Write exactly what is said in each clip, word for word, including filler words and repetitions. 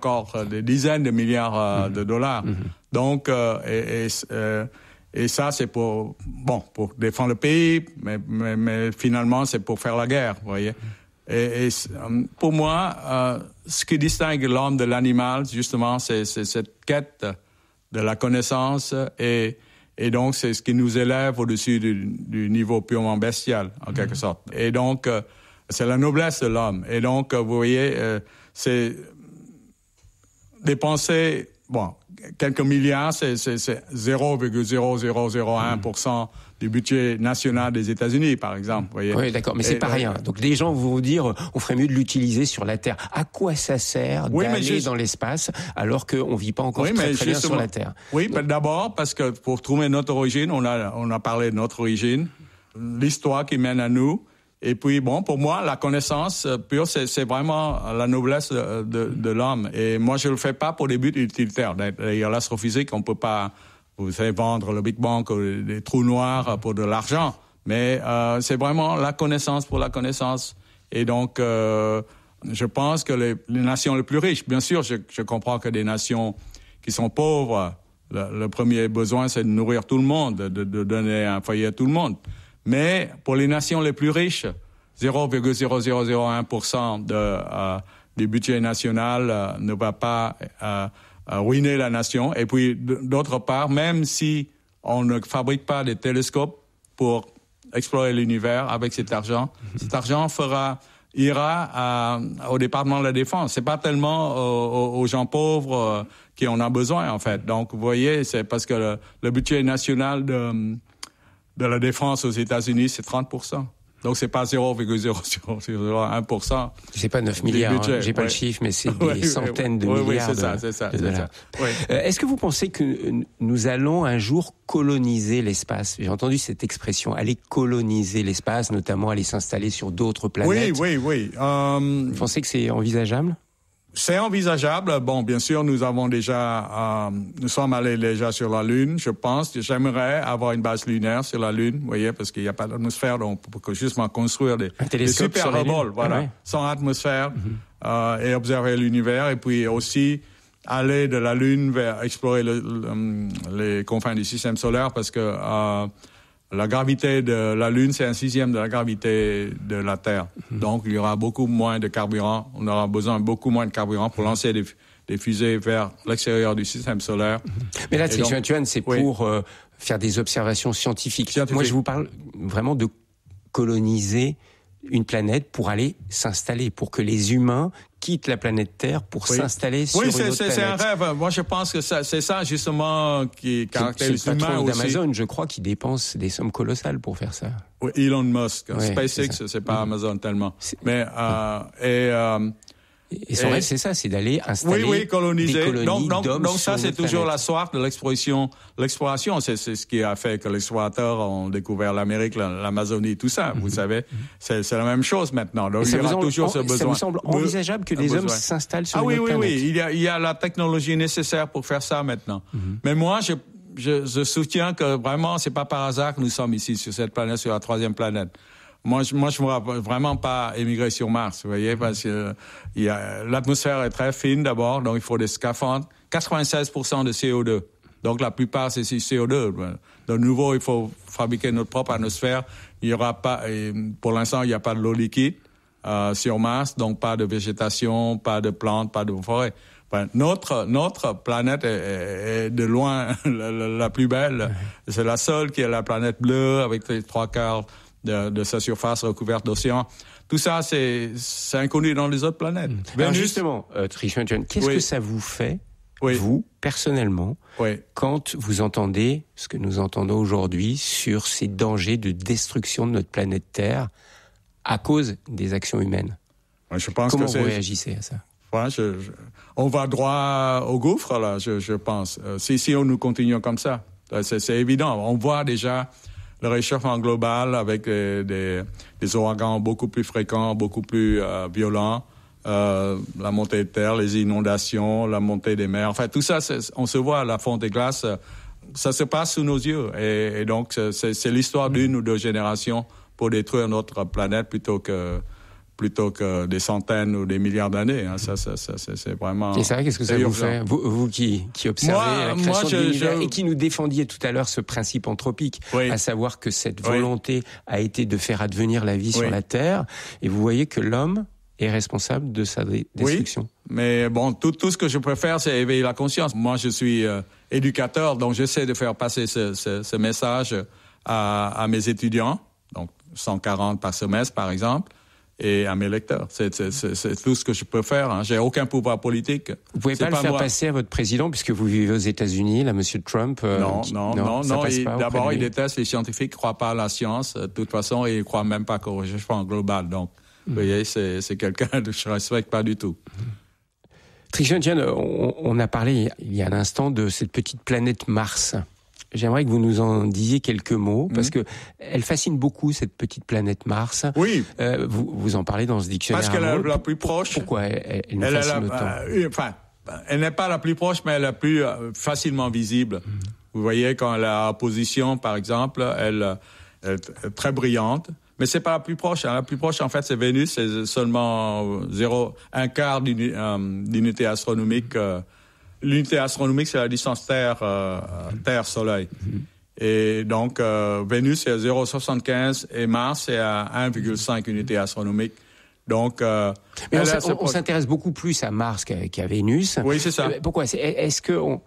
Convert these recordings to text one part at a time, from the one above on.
encore des dizaines de milliards euh, mmh. de dollars. Mmh. Donc, euh, et, et, euh, et ça, c'est pour, bon, pour défendre le pays, mais, mais, mais finalement, c'est pour faire la guerre, vous voyez. Et, et pour moi, euh, ce qui distingue l'homme de l'animal, justement, c'est, c'est cette quête de la connaissance et, et donc c'est ce qui nous élève au-dessus du, du niveau purement bestial, en quelque mmh. sorte. Et donc, euh, c'est la noblesse de l'homme. Et donc, vous voyez, euh, c'est dépenser, bon, quelques milliards, c'est, c'est, c'est zéro virgule zéro zéro zéro un pour cent du budget national des États-Unis, par exemple. Vous voyez. Oui, d'accord, mais c'est et, pas euh, rien. Donc les gens vont vous dire, on ferait mieux de l'utiliser sur la Terre. À quoi ça sert oui, d'aller juste... dans l'espace alors qu'on vit pas encore oui, très, très bien sur la Terre? Oui, mais d'abord, parce que pour trouver notre origine, on a, on a parlé de notre origine, l'histoire qui mène à nous. Et puis, bon, pour moi, la connaissance pure, c'est, c'est vraiment la noblesse de, de, de l'homme. Et moi, je le fais pas pour des buts utilitaires. D'ailleurs, l'astrophysique, on peut pas, vous savez, vendre le Big Bang ou des trous noirs pour de l'argent. Mais euh, c'est vraiment la connaissance pour la connaissance. Et donc, euh, je pense que les, les nations les plus riches, bien sûr, je, je comprends que des nations qui sont pauvres, le, le premier besoin, c'est de nourrir tout le monde, de, de donner un foyer à tout le monde. Mais pour les nations les plus riches, zéro virgule zéro zéro zéro un pour cent de, euh, du budget national euh, ne va pas euh, ruiner la nation. Et puis, d'autre part, même si on ne fabrique pas des télescopes pour explorer l'univers avec cet argent, cet argent fera, ira à, au département de la défense. C'est pas tellement aux, aux gens pauvres euh, qui en ont besoin, en fait. Donc, vous voyez, c'est parce que le, le budget national de... de la défense aux États-Unis, c'est trente pour cent. Donc, c'est pas zéro virgule zéro zéro zéro un pour cent. C'est pas neuf milliards, hein, j'ai pas ouais. le chiffre, mais c'est des oui, centaines de oui, milliards oui, c'est de, ça, c'est ça, de c'est dollars. Ça. Oui. Euh, est-ce que vous pensez que nous allons un jour coloniser l'espace? J'ai entendu cette expression, aller coloniser l'espace, notamment aller s'installer sur d'autres planètes. Oui, oui, oui. Um... Vous pensez que c'est envisageable? C'est envisageable. Bon, bien sûr, nous avons déjà, euh, nous sommes allés déjà sur la Lune, je pense. J'aimerais avoir une base lunaire sur la Lune, vous voyez, parce qu'il n'y a pas d'atmosphère, donc on peut justement construire des, des super robots, voilà, ouais. sans atmosphère, mm-hmm. euh, et observer l'univers, et puis aussi aller de la Lune vers explorer le, le, les confins du système solaire, parce que euh, la gravité de la Lune, c'est un sixième de la gravité de la Terre. Mmh. Donc, il y aura beaucoup moins de carburant. On aura besoin de beaucoup moins de carburant pour lancer des, des fusées vers l'extérieur du système solaire. Mmh. Mais là, Tri-Chuan, c'est oui. pour euh, faire des observations scientifiques. Scientifique. Moi, je vous parle vraiment de coloniser une planète pour aller s'installer, pour que les humains quittent la planète Terre pour oui. s'installer sur oui, une c'est, autre c'est, planète. Oui, c'est un rêve. Moi, je pense que ça, c'est ça, justement, qui caractérise l'humain aussi. C'est le patron d'Amazon, je crois, qui dépense des sommes colossales pour faire ça. Oui, Elon Musk. Ouais, SpaceX, c'est, c'est pas mmh. Amazon tellement. C'est... Mais, euh, et... Euh, Et son et... rêve, c'est ça, c'est d'aller installer oui, oui, coloniser. des colonies donc, donc, d'hommes donc ça, c'est toujours planète. La soif de l'exploration. L'exploration, c'est, c'est ce qui a fait que les explorateurs ont découvert l'Amérique, l'Amazonie, tout ça. Mm-hmm. Vous savez, c'est, c'est la même chose maintenant. Donc, il y aura toujours ce besoin. Ça vous semble envisageable que des hommes s'installent sur ah, une oui, autre oui, planète? Ah oui, oui, oui. Il y a, il y a la technologie nécessaire pour faire ça maintenant. Mm-hmm. Mais moi, je, je, je soutiens que vraiment, c'est pas par hasard que nous sommes ici sur cette planète, sur la troisième planète. Moi, je, moi, je ne vois vraiment pas émigrer sur Mars, vous voyez, parce que il y a, l'atmosphère est très fine d'abord, donc il faut des scaphandres. quatre-vingt-seize pour cent de C O deux. Donc, la plupart, c'est C O deux. De nouveau, il faut fabriquer notre propre atmosphère. Il y aura pas, et pour l'instant, il n'y a pas de l'eau liquide, euh, sur Mars, donc pas de végétation, pas de plantes, pas de forêt. Enfin, notre, notre planète est, est, est de loin la, la, la plus belle. C'est la seule qui est la planète bleue avec les trois quarts De, de sa surface recouverte d'océans. Tout ça, c'est, c'est inconnu dans les autres planètes. Mmh. Alors justement, euh, Tri-Chuan, qu'est-ce oui. que ça vous fait, oui. vous, personnellement, oui. quand vous entendez ce que nous entendons aujourd'hui sur ces dangers de destruction de notre planète Terre à cause des actions humaines? Ouais, je pense Comment que vous c'est... réagissez à ça? Ouais, je, je... On va droit au gouffre, là, je, je pense. Euh, si, si on nous continuons comme ça, c'est, c'est évident. On voit déjà le réchauffement global avec des, des, des ouragans beaucoup plus fréquents, beaucoup plus euh, violents, euh, la montée de terre, les inondations, la montée des mers. Enfin, tout ça, c'est, on se voit à la fonte des glaces, ça se passe sous nos yeux. Et, et donc, c'est, c'est l'histoire d'une ou deux générations pour détruire notre planète plutôt que plutôt que des centaines ou des milliards d'années. Hein. Ça, ça, ça, c'est, c'est vraiment... Et ça, qu'est-ce que ça vous fait, vous, vous qui, qui observez moi, la création moi, je, de l'univers je... et qui nous défendiez tout à l'heure ce principe anthropique, oui. à savoir que cette volonté oui. a été de faire advenir la vie oui. sur la Terre, et vous voyez que l'homme est responsable de sa destruction. Oui, mais bon, tout, tout ce que je peux faire, c'est éveiller la conscience. Moi, je suis euh, éducateur, donc j'essaie de faire passer ce, ce, ce message à, à mes étudiants, donc cent quarante par semestre, par exemple, et à mes lecteurs. C'est, c'est, c'est, c'est tout ce que je peux faire. Hein. J'ai aucun pouvoir politique. Vous pouvez c'est pas le pas faire moi. passer à votre président, puisque vous vivez aux États-Unis, là, Monsieur Trump. Euh, non, qui... non, non, non. Il, d'abord, de il déteste les scientifiques, ne croit pas à la science. De toute façon, il ne croit même pas qu'au réchauffement global. Donc, vous voyez, c'est, c'est quelqu'un que je ne respecte pas du tout. Trishul Narayan, on, on a parlé il y a un instant de cette petite planète Mars. J'aimerais que vous nous en disiez quelques mots, parce mmh. que elle fascine beaucoup, cette petite planète Mars. Oui. Euh, vous, vous en parlez dans ce dictionnaire. Parce qu'elle est la plus proche. Pourquoi elle, elle nous elle fascine est la, autant euh, Enfin, elle n'est pas la plus proche, mais elle est la plus euh, facilement visible. Mmh. Vous voyez, quand elle est en position, par exemple, elle, elle est très brillante. Mais c'est pas la plus proche. Hein. La plus proche, en fait, c'est Vénus. C'est seulement zéro, un quart d'uni, euh, d'unité astronomique. Euh, l'unité astronomique, c'est la distance Terre, euh, Terre-Soleil. Mm-hmm. Et donc, euh, Vénus, c'est à zéro virgule soixante-quinze et Mars, c'est à un virgule cinq unités astronomiques. Donc, euh, Mais on, on, on s'intéresse beaucoup plus à Mars qu'à, qu'à Vénus. Oui, c'est ça. Pourquoi? C'est, est-ce que on,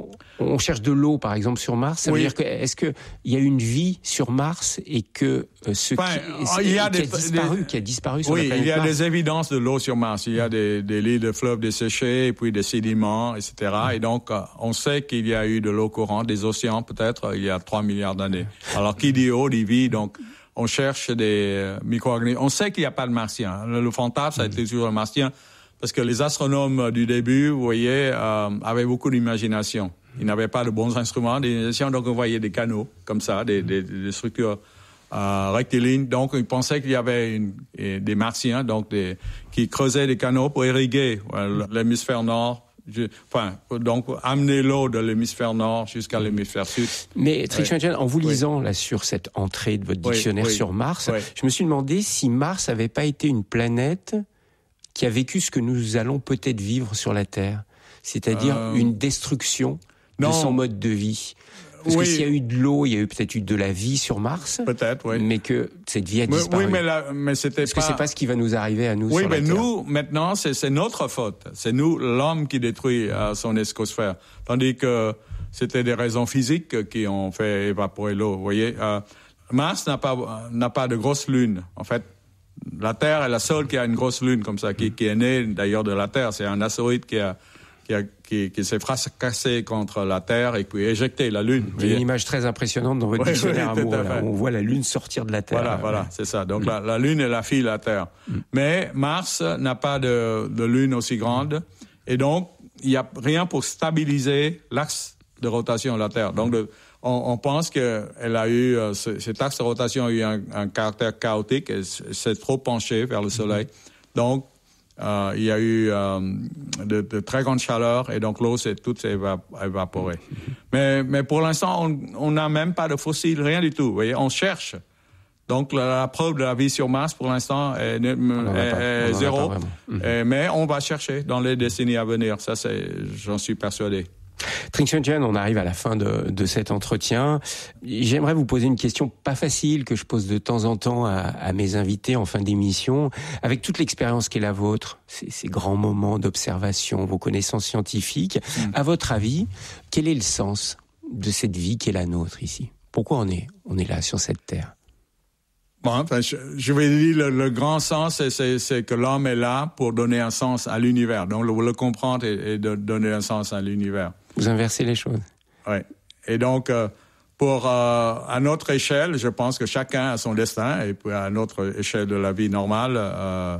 on cherche de l'eau, par exemple, sur Mars? Ça oui. veut dire que, est-ce qu'il y a une vie sur Mars et que euh, ce enfin, qui, il y a qui, des, a disparu, des, qui a disparu sur oui, la planète Mars? Oui, il y a des évidences de l'eau sur Mars. Il y a des, des lits de fleuves desséchés, et puis des sédiments, et cetera. Mm. Et donc, on sait qu'il y a eu de l'eau courante, des océans peut-être, il y a trois milliards d'années. Alors, qui dit eau, dit vie, donc... On cherche des micro-organismes. On sait qu'il n'y a pas de martiens. Le, le fantasme, ça a été toujours le martien, parce que les astronomes du début, vous voyez, euh, avaient beaucoup d'imagination. Ils n'avaient pas de bons instruments d'imagination, donc on voyait des canaux, comme ça, des, des, des structures euh, rectilignes. Donc, ils pensaient qu'il y avait une, des martiens, donc des, qui creusaient des canaux pour irriguer euh, l'hémisphère nord. Je, enfin, donc amener l'eau de l'hémisphère nord jusqu'à l'hémisphère sud. Mais Trishul Narayan, en vous lisant oui. là sur cette entrée de votre dictionnaire oui, oui. sur Mars, oui. je me suis demandé si Mars n'avait pas été une planète qui a vécu ce que nous allons peut-être vivre sur la Terre, c'est-à-dire euh... une destruction non. de son mode de vie. Parce oui. que s'il y a eu de l'eau, il y a eu peut-être eu de la vie sur Mars. Peut-être, oui. Mais que cette vie a disparu. Oui, mais, la, mais c'était Est-ce pas... que c'est pas ce qui va nous arriver à nous oui, sur la Terre? Oui, mais nous, Terre. maintenant, c'est, c'est notre faute. C'est nous, l'homme, qui détruit euh, son éscosphère. Tandis que c'était des raisons physiques qui ont fait évaporer l'eau. Vous voyez, euh, Mars n'a pas, n'a pas de grosse lune. En fait, la Terre est la seule qui a une grosse lune comme ça, qui, qui est née d'ailleurs de la Terre. C'est un astéroïde qui a... Qui, a, qui, qui s'est fracassé contre la Terre et puis éjecté la Lune. Il y a une image très impressionnante dans votre oui, dictionnaire oui, amoureux. Là, on voit la Lune sortir de la Terre. Voilà, voilà, c'est ça. Donc mm. la, la Lune est la fille de la Terre. Mm. Mais Mars n'a pas de, de Lune aussi grande et donc il n'y a rien pour stabiliser l'axe de rotation de la Terre. Donc le, on, on pense qu'elle a eu, euh, ce, cet axe de rotation a eu un, un caractère chaotique et s'est trop penché vers le Soleil. Mm. Donc Euh, il y a eu euh, de, de très grandes chaleurs et donc l'eau s'est toute s'est évap- évaporée. Mais, mais pour l'instant, on n'a même pas de fossiles, rien du tout. Vous voyez, on cherche. Donc la, la preuve de la vie sur Mars, pour l'instant, est, est, est, est zéro. Et, mais on va chercher dans les décennies à venir. Ça, c'est, j'en suis persuadé. Trishul Narayan, on arrive à la fin de, de cet entretien. J'aimerais vous poser une question pas facile que je pose de temps en temps à, à mes invités en fin d'émission. Avec toute l'expérience qui est la vôtre, ces, ces grands moments d'observation, vos connaissances scientifiques, mmh. à votre avis, quel est le sens de cette vie qui est la nôtre ici? Pourquoi on est, on est là sur cette terre? Bon, enfin, je, je vais dire le, le grand sens, c'est, c'est, c'est que l'homme est là pour donner un sens à l'univers. Donc le, le comprendre et, et de donner un sens à l'univers. Vous inversez les choses. Oui. Et donc, euh, pour euh, à notre échelle, je pense que chacun a son destin, et puis à notre échelle de la vie normale. Euh,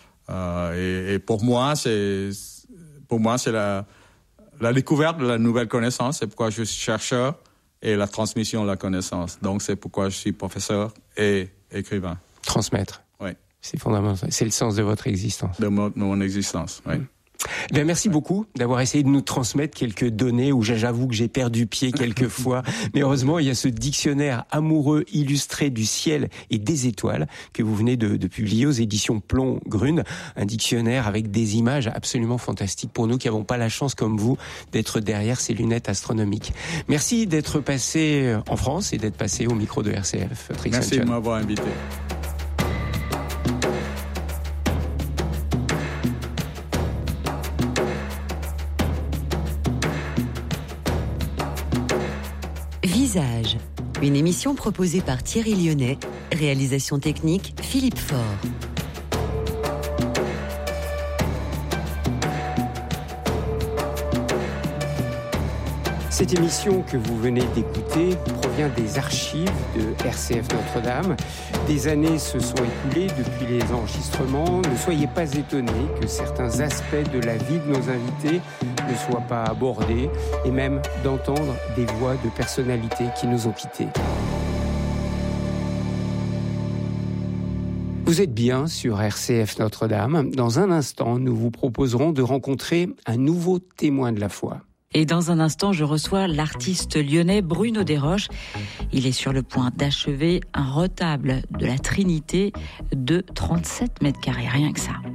euh, et, et pour moi, c'est pour moi c'est la la découverte de la nouvelle connaissance. C'est pourquoi je suis chercheur et la transmission de la connaissance. Donc, c'est pourquoi je suis professeur et écrivain. Transmettre. Oui. C'est fondamental. C'est le sens de votre existence. De mon, de mon existence, oui. Bien, merci beaucoup d'avoir essayé de nous transmettre quelques données où j'avoue que j'ai perdu pied quelques fois. Mais heureusement, il y a ce dictionnaire amoureux illustré du ciel et des étoiles que vous venez de, de publier aux éditions Plomb-Grune. Un dictionnaire avec des images absolument fantastiques pour nous qui n'avons pas la chance, comme vous, d'être derrière ces lunettes astronomiques. Merci d'être passé en France et d'être passé au micro de R C F. Trixon Merci de m'avoir invité. Visage, une émission proposée par Thierry Lyonnais, réalisation technique Philippe Faure. Cette émission que vous venez d'écouter provient des archives de R C F Notre-Dame. Des années se sont écoulées depuis les enregistrements. Ne soyez pas étonnés que certains aspects de la vie de nos invités ne soient pas abordés et même d'entendre des voix de personnalités qui nous ont quittés. Vous êtes bien sur R C F Notre-Dame. Dans un instant, nous vous proposerons de rencontrer un nouveau témoin de la foi. Et dans un instant, je reçois l'artiste lyonnais Bruno Desroches. Il est sur le point d'achever un retable de la Trinité de trente-sept mètres carrés, rien que ça.